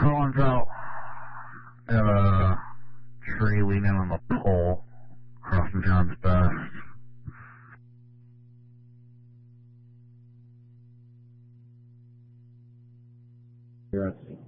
Colin's out at a tree leaning on the pole, crossing John's best. Yes.